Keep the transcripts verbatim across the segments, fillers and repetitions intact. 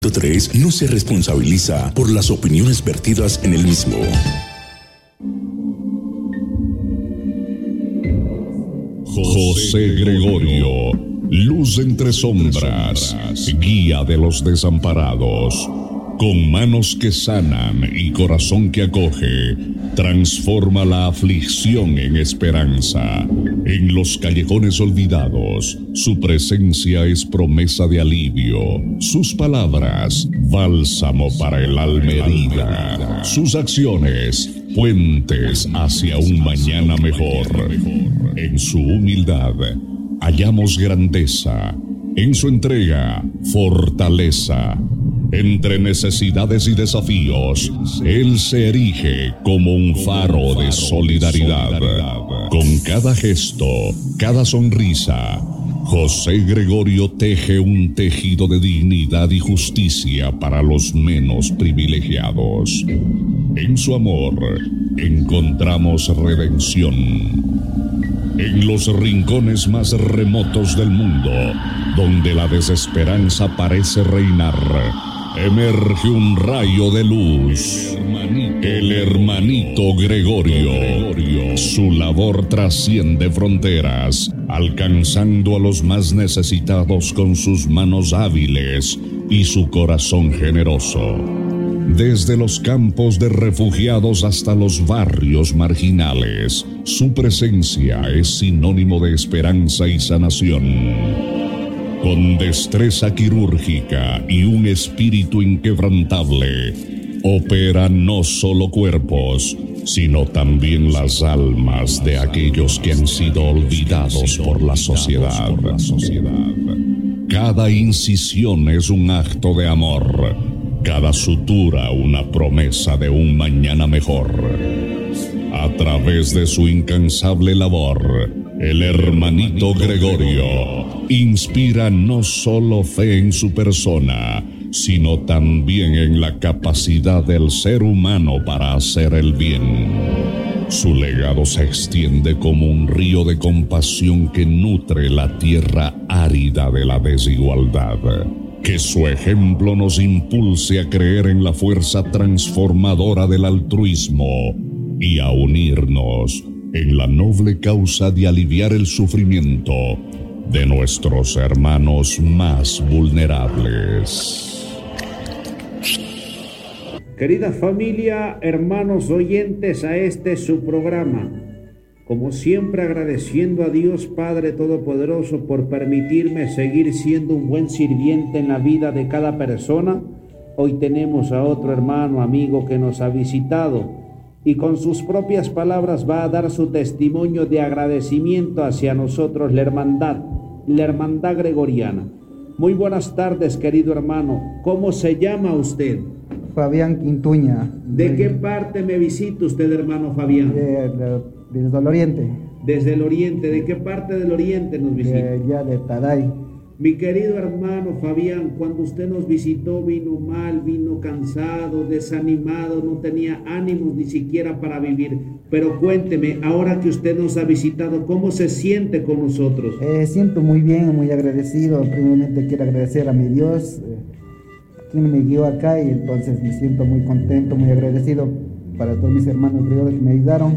tres no se responsabiliza por las opiniones vertidas en el mismo. José Gregorio, luz entre sombras, guía de los desamparados. Con manos que sanan y corazón que acoge, transforma la aflicción en esperanza. En los callejones olvidados, su presencia es promesa de alivio. Sus palabras, bálsamo para el alma herida. Sus acciones, puentes hacia un mañana mejor. En su humildad, hallamos grandeza. En su entrega, fortaleza. Entre necesidades y desafíos, él se erige como un faro de solidaridad. Con cada gesto, cada sonrisa, José Gregorio teje un tejido de dignidad y justicia para los menos privilegiados. En su amor encontramos redención. En los rincones más remotos del mundo, donde la desesperanza parece reinar, emerge un rayo de luz. El hermanito Gregorio. Su labor trasciende fronteras, alcanzando a los más necesitados con sus manos hábiles y su corazón generoso. Desde los campos de refugiados hasta los barrios marginales, su presencia es sinónimo de esperanza y sanación. Con destreza quirúrgica y un espíritu inquebrantable, opera no solo cuerpos, sino también las almas de aquellos que han sido olvidados por la sociedad. Cada incisión es un acto de amor, cada sutura una promesa de un mañana mejor. A través de su incansable labor, el hermanito Gregorio inspira no solo fe en su persona, sino también en la capacidad del ser humano para hacer el bien. Su legado se extiende como un río de compasión que nutre la tierra árida de la desigualdad. Que su ejemplo nos impulse a creer en la fuerza transformadora del altruismo y a unirnos en la noble causa de aliviar el sufrimiento de nuestros hermanos más vulnerables. Querida familia, hermanos oyentes a este su programa, como siempre agradeciendo a Dios Padre Todopoderoso por permitirme seguir siendo un buen sirviente en la vida de cada persona, hoy tenemos a otro hermano amigo que nos ha visitado y con sus propias palabras va a dar su testimonio de agradecimiento hacia nosotros, la hermandad, la hermandad gregoriana. Muy buenas tardes, querido hermano. ¿Cómo se llama usted? Fabián Quintuña. ¿De qué parte me visita usted, hermano Fabián? De, de, desde el oriente. Desde el oriente. ¿De qué parte del oriente nos visita? De, ya de Taday. Mi querido hermano Fabián, cuando usted nos visitó vino mal, vino cansado, desanimado, no tenía ánimos ni siquiera para vivir. Pero cuénteme, ahora que usted nos ha visitado, ¿cómo se siente con nosotros? Eh, siento muy bien, muy agradecido. Primeramente quiero agradecer a mi Dios, eh, quien me guió acá, y entonces me siento muy contento, muy agradecido para todos mis hermanos griegos que me ayudaron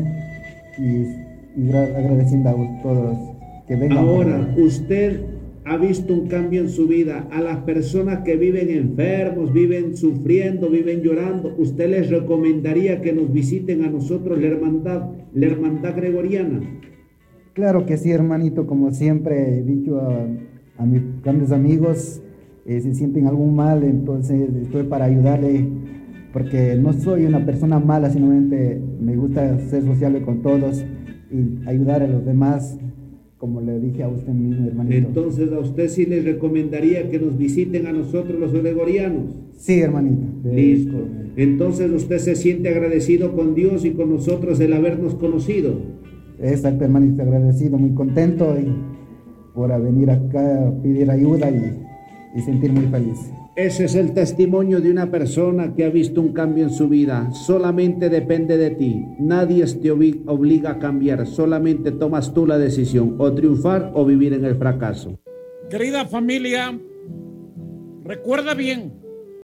y, y agradeciendo a todos que vengan. Ahora, usted ha visto un cambio en su vida. A las personas que viven enfermos, viven sufriendo, viven llorando, ¿usted les recomendaría que nos visiten a nosotros, la hermandad, la hermandad gregoriana? Claro que sí, hermanito. Como siempre he dicho a, a mis grandes amigos, eh, si sienten algún mal, entonces estoy para ayudarle, porque no soy una persona mala, simplemente me gusta ser sociable con todos y ayudar a los demás, como le dije a usted mismo, hermanito. Entonces, ¿a usted sí les recomendaría que nos visiten a nosotros los gregorianos? Sí, hermanito. Listo. Entonces, ¿usted se siente agradecido con Dios y con nosotros el habernos conocido? Exacto, hermanito, agradecido, muy contento y por venir acá a pedir ayuda y, y sentir muy feliz. Ese es el testimonio de una persona que ha visto un cambio en su vida. Solamente depende de ti. Nadie te obliga a cambiar. Solamente tomas tú la decisión, o triunfar o vivir en el fracaso. Querida familia, recuerda bien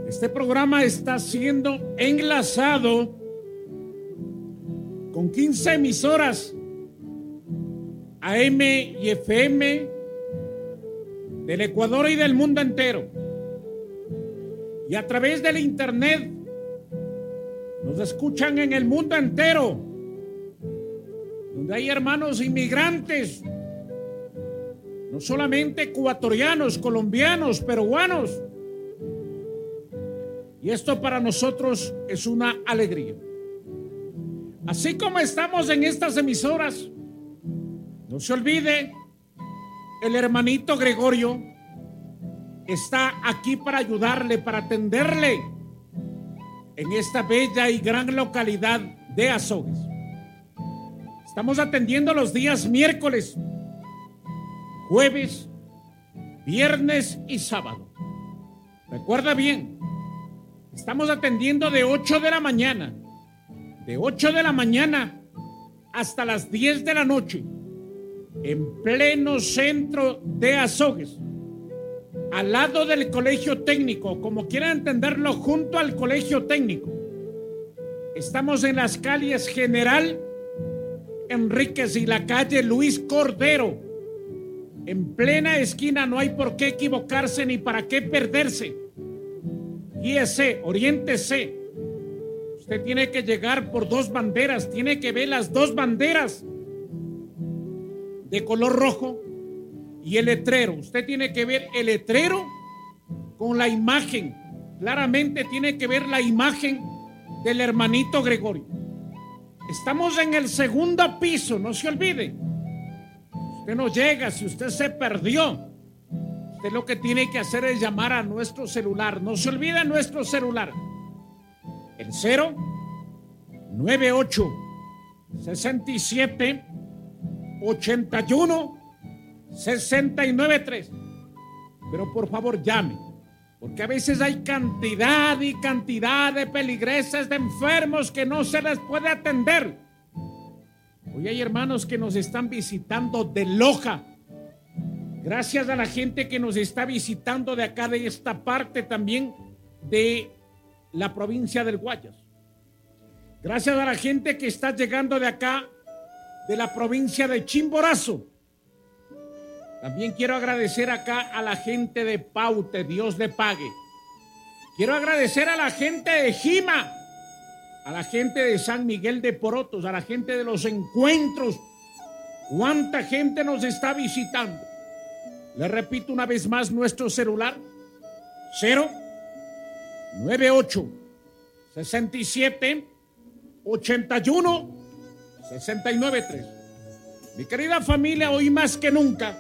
Este programa está siendo enlazado con quince emisoras A M y F M del Ecuador y del mundo entero. Y a través del internet nos escuchan en el mundo entero, donde hay hermanos inmigrantes, no solamente ecuatorianos, colombianos, peruanos. Y esto para nosotros es una alegría. Así como estamos en estas emisoras, no se olvide, el hermanito Gregorio está aquí para ayudarle, para atenderle en esta bella y gran localidad de Azogues. Estamos atendiendo los días miércoles, jueves, viernes y sábado. Recuerda bien, estamos atendiendo de ocho de la mañana, de ocho de la mañana hasta las diez de la noche, en pleno centro de Azogues, al lado del colegio técnico, como quieran entenderlo, junto al colegio técnico. Estamos en las calles General Enríquez y la calle Luis Cordero, en plena esquina. No hay por qué equivocarse ni para qué perderse. Guíese, oriéntese. Usted tiene que llegar por dos banderas, tiene que ver las dos banderas de color rojo y el letrero. Usted tiene que ver el letrero con la imagen. Claramente tiene que ver la imagen del hermanito Gregorio. Estamos en el segundo piso, no se olvide. Usted no llega, si usted se perdió, usted lo que tiene que hacer es llamar a nuestro celular. No se olvide nuestro celular. El cero nueve ocho sesenta y siete ochenta y uno sesenta y nueve tres. Pero por favor llame, porque a veces hay cantidad y cantidad de peligreses, de enfermos que no se les puede atender. Hoy hay hermanos que nos están visitando de Loja. Gracias a la gente que nos está visitando de acá, de esta parte también de la provincia del Guayas. Gracias a la gente que está llegando de acá, de la provincia de Chimborazo. También quiero agradecer acá a la gente de Paute, Dios le pague. Quiero agradecer a la gente de Jima, a la gente de San Miguel de Porotos, a la gente de los encuentros. ¿Cuánta gente nos está visitando? Le repito una vez más nuestro celular: cero nueve ocho sesenta y siete ochenta y uno sesenta y nueve tres. Mi querida familia, hoy más que nunca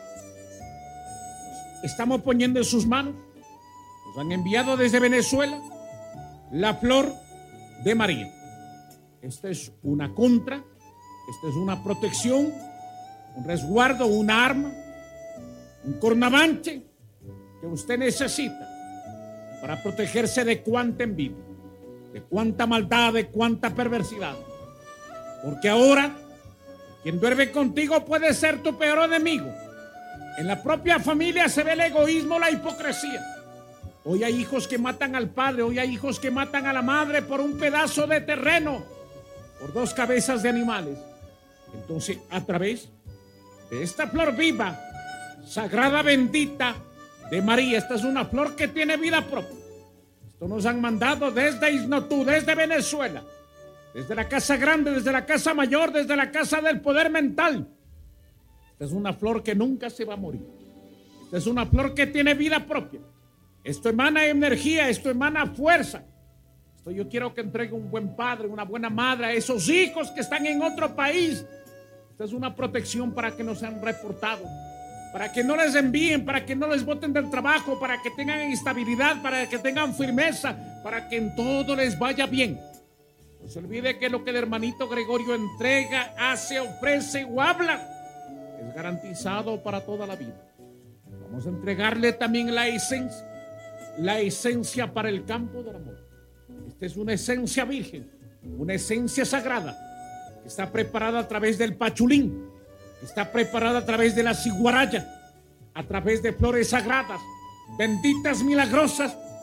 estamos poniendo en sus manos, nos han enviado desde Venezuela la flor de María. Esta es una contra, esta es una protección, un resguardo, una arma, un cornavanche que usted necesita para protegerse de cuánta envidia, de cuánta maldad, de cuánta perversidad. Porque ahora quien duerme contigo puede ser tu peor enemigo. En la propia familia se ve el egoísmo, la hipocresía. Hoy hay hijos que matan al padre, hoy hay hijos que matan a la madre por un pedazo de terreno, por dos cabezas de animales. Entonces, a través de esta flor viva, sagrada, bendita de María, esta es una flor que tiene vida propia. Esto nos han mandado desde Isnotú, desde Venezuela, desde la Casa Grande, desde la Casa Mayor, desde la Casa del Poder Mental. Esta es una flor que nunca se va a morir. Esta es una flor que tiene vida propia. Esto emana energía, esto emana fuerza. Esto yo quiero que entregue un buen padre, una buena madre a esos hijos que están en otro país. Esta es una protección para que no sean reportados, para que no les envíen, para que no les boten del trabajo, para que tengan estabilidad, para que tengan firmeza, para que en todo les vaya bien. No se olvide que lo que el hermanito Gregorio entrega, hace, ofrece o habla es garantizado para toda la vida. Vamos a entregarle también la esencia, la esencia para el campo del amor. Esta es una esencia virgen, una esencia sagrada, que está preparada a través del pachulín, que está preparada a través de la ciguaraya, a través de flores sagradas, benditas, milagrosas,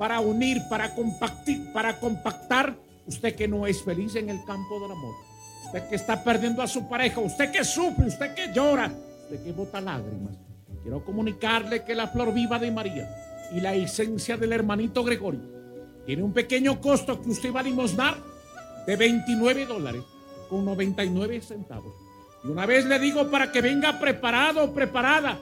para unir, para compactar, para compactar. Usted que no es feliz en el campo del amor, usted que está perdiendo a su pareja, usted que sufre, usted que llora, usted que bota lágrimas. Quiero comunicarle que la flor viva de María y la esencia del hermanito Gregorio tiene un pequeño costo que usted va a limosnar de veintinueve dólares con noventa y nueve centavos. Y una vez le digo para que venga preparado o preparada.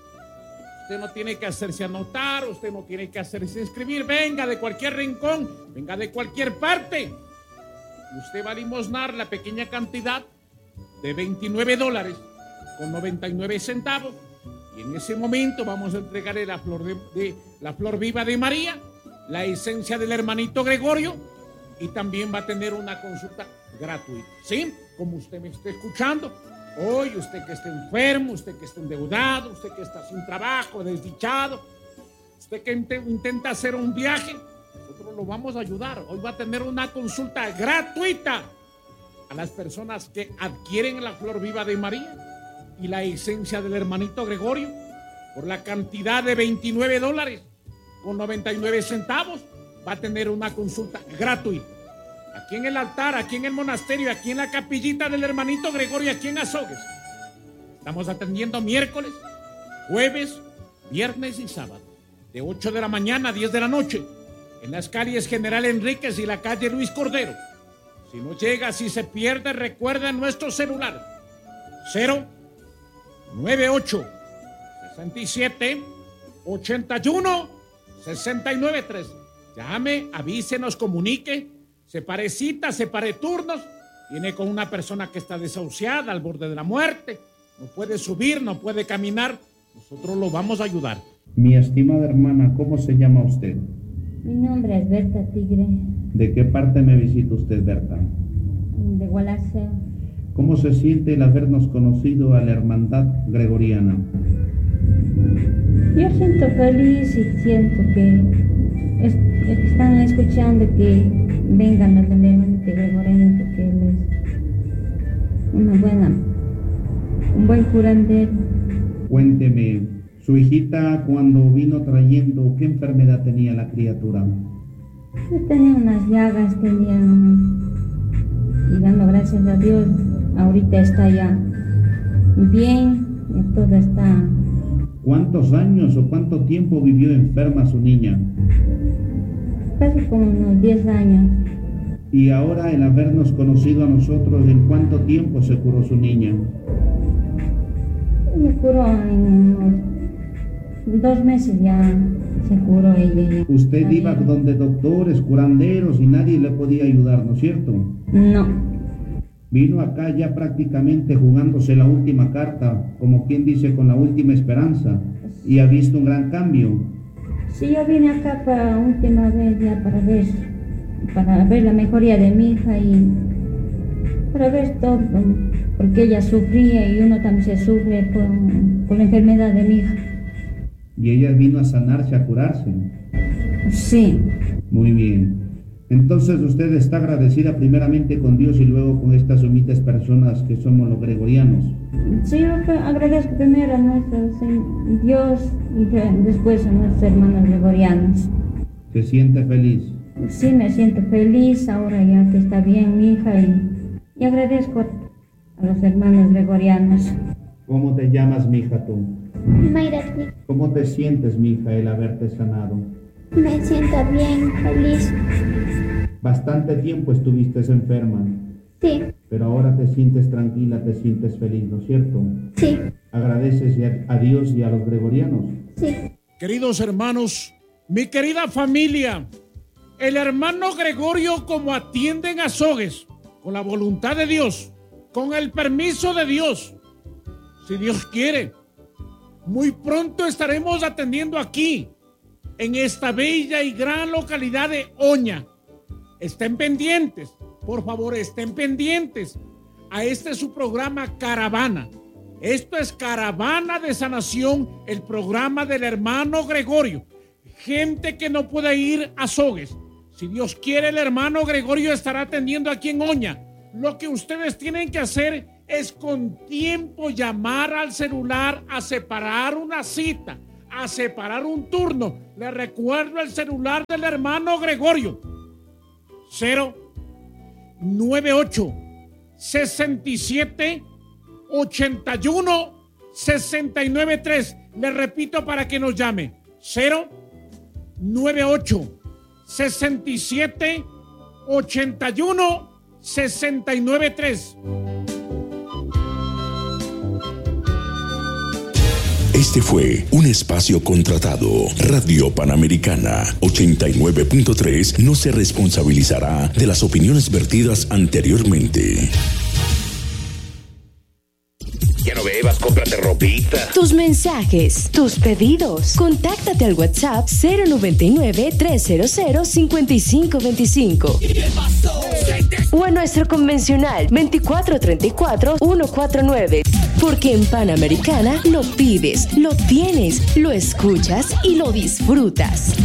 Usted no tiene que hacerse anotar, usted no tiene que hacerse inscribir. Venga de cualquier rincón, venga de cualquier parte. Usted va a limosnar la pequeña cantidad de veintinueve dólares con noventa y nueve centavos. Y en ese momento vamos a entregarle la flor, de, de, la flor viva de María, la esencia del hermanito Gregorio, y también va a tener una consulta gratuita. ¿Sí? Como usted me esté escuchando. Hoy, usted que está enfermo, usted que está endeudado, usted que está sin trabajo, desdichado, usted que int- intenta hacer un viaje, nosotros lo vamos a ayudar. Hoy va a tener una consulta gratuita a las personas que adquieren la flor viva de María y la esencia del hermanito Gregorio por la cantidad de veintinueve dólares con noventa y nueve centavos. Va a tener una consulta gratuita. Aquí en el altar, aquí en el monasterio, aquí en la capillita del hermanito Gregorio, aquí en Azogues. Estamos atendiendo miércoles, jueves, viernes y sábado, de ocho de la mañana a diez de la noche, en las calles General Enríquez y la calle Luis Cordero. Si no llega, si se pierde, recuerda nuestro celular: cero nueve ocho sesenta y siete ochenta y uno sesenta y nueve trece. Llame, avísenos, comunique. Separe citas, separe turnos. Viene con una persona que está desahuciada, al borde de la muerte. No puede subir, no puede caminar. Nosotros lo vamos a ayudar. Mi estimada hermana, ¿cómo se llama usted? Mi nombre es Berta Tigre. ¿De qué parte me visita usted, Berta? De Gualaceo. ¿Cómo se siente el habernos conocido a la hermandad gregoriana? Yo siento feliz y siento que es, están escuchando que vengan a tener un gregoriano, porque él es una buena, un buen curandero. Cuénteme, su hijita cuando vino trayendo, ¿qué enfermedad tenía la criatura? Yo tenía unas llagas, tenía, y dando gracias a Dios, ahorita está ya bien, y todo está. ¿Cuántos años o cuánto tiempo vivió enferma su niña? Casi como unos diez años. Y ahora, el habernos conocido a nosotros, ¿en cuánto tiempo se curó su niña? Me curó en unos dos meses, ya se curó ella. Usted Está iba bien. donde doctores, curanderos y nadie le podía ayudar, ¿no es cierto? No. Vino acá ya prácticamente jugándose la última carta, como quien dice, con la última esperanza, y ha visto un gran cambio. Sí, yo vine acá para última vez ya para ver, para ver la mejoría de mi hija y para ver todo, porque ella sufría y uno también se sufre con, con la enfermedad de mi hija. Y ella vino a sanarse, a curarse. Sí. Muy bien. Entonces usted está agradecida primeramente con Dios y luego con estas humildes personas que somos los gregorianos. Sí, yo agradezco primero a nuestro Señor Dios y después a nuestros hermanos gregorianos. ¿Se siente feliz? Sí, me siento feliz ahora ya que está bien mi hija y, y agradezco a los hermanos gregorianos. ¿Cómo te llamas, mija, tú? Mayra, ¿Cómo te sientes, mija, el haberte sanado? me siento bien, feliz. Bastante tiempo estuviste enferma, Sí, pero ahora te sientes tranquila, te sientes feliz, ¿no es cierto? sí, ¿Agradeces a Dios y a los gregorianos? sí. Queridos hermanos, mi querida familia, el hermano Gregorio, como atiende en Azogues, con la voluntad de Dios, con el permiso de Dios, si Dios quiere, muy pronto estaremos atendiendo aquí, en esta bella y gran localidad de Oña. Estén pendientes, por favor, estén pendientes a este su programa Caravana. Esto es Caravana de Sanación, el programa del hermano Gregorio. Gente que no puede ir a Azogues. Si Dios quiere, el hermano Gregorio estará atendiendo aquí en Oña. Lo que ustedes tienen que hacer es con tiempo llamar al celular a separar una cita, a separar un turno. Le recuerdo el celular del hermano Gregorio. cero nueve ocho sesenta y siete ochenta y uno sesenta y nueve tres. Le repito para que nos llame. cero nueve ocho sesenta y siete ochenta y uno sesenta y nueve tres. Este fue un espacio contratado. Radio Panamericana ochenta y nueve punto tres no se responsabilizará de las opiniones vertidas anteriormente. Ya no bebas, cómprate ropita. Tus mensajes, tus pedidos. Contáctate al WhatsApp cero noventa y nueve, trescientos cincuenta y cinco veinticinco. O a nuestro convencional veinticuatro treinta y cuatro, ciento cuarenta y nueve. Porque en Panamericana lo pides, lo tienes, lo escuchas y lo disfrutas.